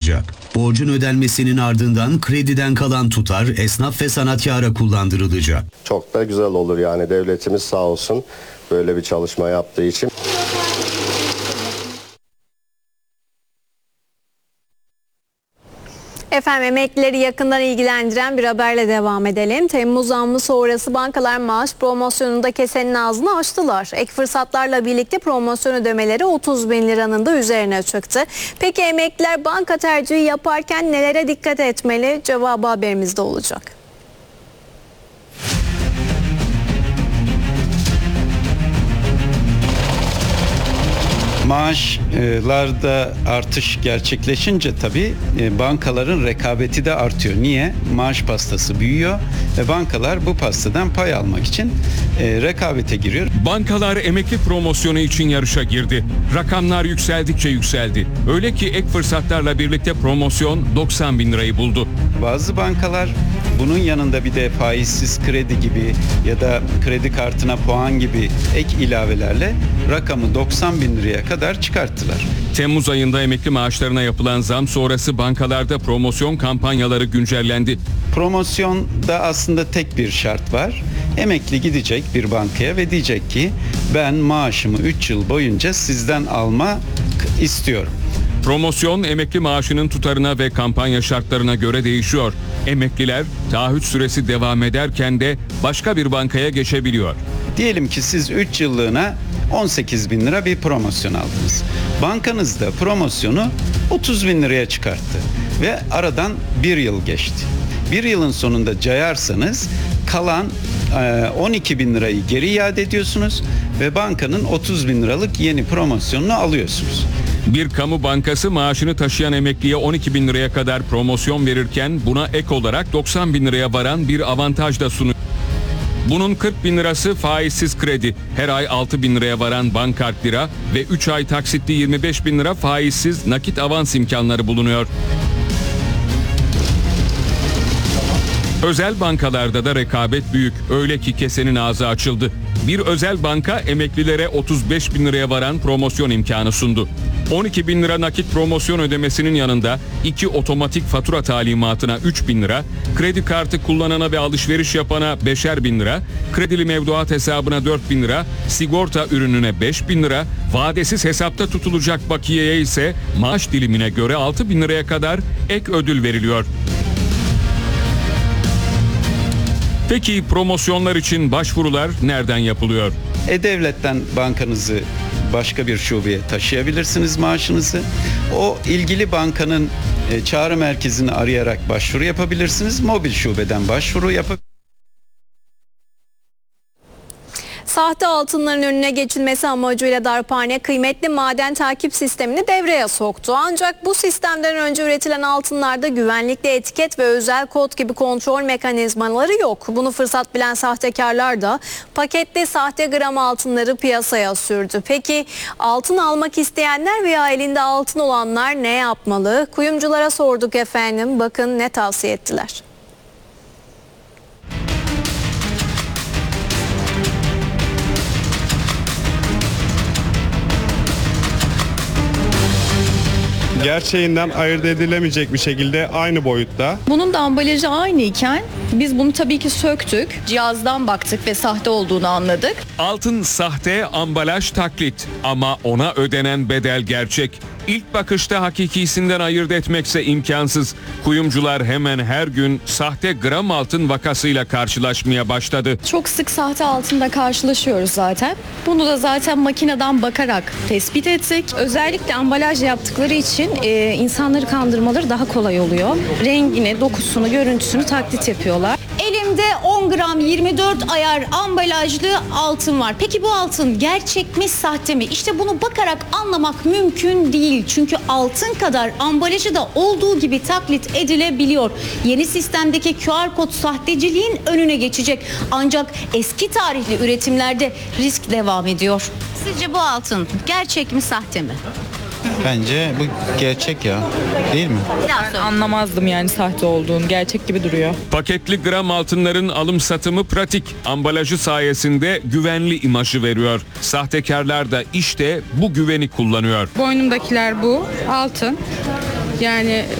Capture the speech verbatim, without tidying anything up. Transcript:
kullanılacak. Borcun ödenmesinin ardından krediden kalan tutar esnaf ve sanatkara kullandırılacak. Çok da güzel olur yani, devletimiz sağ olsun böyle bir çalışma yaptığı için. Efendim, emeklileri yakından ilgilendiren bir haberle devam edelim. Temmuz zammı sonrası bankalar maaş promosyonunda kesenin ağzını açtılar. Ek fırsatlarla birlikte promosyon ödemeleri otuz bin liranın da üzerine çıktı. Peki emekliler banka tercihi yaparken nelere dikkat etmeli? Cevabı haberimizde olacak. Maaşlarda artış gerçekleşince tabii bankaların rekabeti de artıyor. Niye? Maaş pastası büyüyor ve bankalar bu pastadan pay almak için rekabete giriyor. Bankalar emekli promosyonu için yarışa girdi. Rakamlar yükseldikçe yükseldi. Öyle ki ek fırsatlarla birlikte promosyon doksan bin lirayı buldu. Bazı bankalar bunun yanında bir de faizsiz kredi gibi ya da kredi kartına puan gibi ek ilavelerle rakamı doksan bin liraya kadar çıkarttılar. Temmuz ayında emekli maaşlarına yapılan zam sonrası bankalarda promosyon kampanyaları güncellendi. Promosyonda aslında tek bir şart var. Emekli gidecek bir bankaya ve diyecek ki ben maaşımı üç yıl boyunca sizden alma istiyorum. Promosyon emekli maaşının tutarına ve kampanya şartlarına göre değişiyor. Emekliler taahhüt süresi devam ederken de başka bir bankaya geçebiliyor. Diyelim ki siz üç yıllığına on sekiz bin lira bir promosyon aldınız. Bankanız da promosyonu otuz bin liraya çıkarttı ve aradan bir yıl geçti. Bir yılın sonunda cayarsanız kalan on iki bin lirayı geri iade ediyorsunuz ve bankanın otuz bin liralık yeni promosyonunu alıyorsunuz. Bir kamu bankası maaşını taşıyan emekliye on iki bin liraya kadar promosyon verirken buna ek olarak doksan bin liraya varan bir avantaj da sunuyor. Bunun kırk bin lirası faizsiz kredi, her ay altı bin liraya varan bankart lira ve üç ay taksitli yirmi beş bin lira faizsiz nakit avans imkanları bulunuyor. Özel bankalarda da rekabet büyük. Öyle ki kesenin ağzı açıldı. Bir özel banka emeklilere otuz beş bin liraya varan promosyon imkanı sundu. on iki bin lira nakit promosyon ödemesinin yanında iki otomatik fatura talimatına üç bin lira, kredi kartı kullanana ve alışveriş yapana beşer bin lira, kredili mevduat hesabına dört bin lira, sigorta ürününe beş bin lira, vadesiz hesapta tutulacak bakiyeye ise maaş dilimine göre altı bin liraya kadar ek ödül veriliyor. Peki promosyonlar için başvurular nereden yapılıyor? E-Devlet'ten bankanızı başka bir şubeye taşıyabilirsiniz maaşınızı. O ilgili bankanın e, çağrı merkezini arayarak başvuru yapabilirsiniz. Mobil şubeden başvuru yapabilirsiniz. Sahte altınların önüne geçilmesi amacıyla darphane kıymetli maden takip sistemini devreye soktu. Ancak bu sistemden önce üretilen altınlarda güvenlikli etiket ve özel kod gibi kontrol mekanizmaları yok. Bunu fırsat bilen sahtekarlar da paketli sahte gram altınları piyasaya sürdü. Peki altın almak isteyenler veya elinde altın olanlar ne yapmalı? Kuyumculara sorduk efendim. Bakın ne tavsiye ettiler. Gerçeğinden ayırt edilemeyecek bir şekilde aynı boyutta. Bunun da ambalajı aynı iken biz bunu tabii ki söktük. Cihazdan baktık ve sahte olduğunu anladık. Altın sahte, ambalaj taklit ama ona ödenen bedel gerçek. İlk bakışta hakikisinden ayırt etmekse imkansız. Kuyumcular hemen her gün sahte gram altın vakasıyla karşılaşmaya başladı. Çok sık sahte altında karşılaşıyoruz zaten. Bunu da zaten makineden bakarak tespit ettik. Özellikle ambalaj yaptıkları için e, insanları kandırmaları daha kolay oluyor. Rengini, dokusunu, görüntüsünü taklit yapıyorlar. Elimde on gram yirmi dört ayar ambalajlı altın var. Peki bu altın gerçek mi, sahte mi? İşte bunu bakarak anlamak mümkün değil. Çünkü altın kadar ambalajı da olduğu gibi taklit edilebiliyor. Yeni sistemdeki Q R kod sahteciliğin önüne geçecek. Ancak eski tarihli üretimlerde risk devam ediyor. Sizce bu altın gerçek mi, sahte mi? Bence bu gerçek ya, değil mi? Ben anlamazdım yani sahte olduğunu, gerçek gibi duruyor. Paketli gram altınların alım satımı pratik. Ambalajı sayesinde güvenli imajı veriyor. Sahtekarlar da işte bu güveni kullanıyor. Boynumdakiler bu, altın. Yani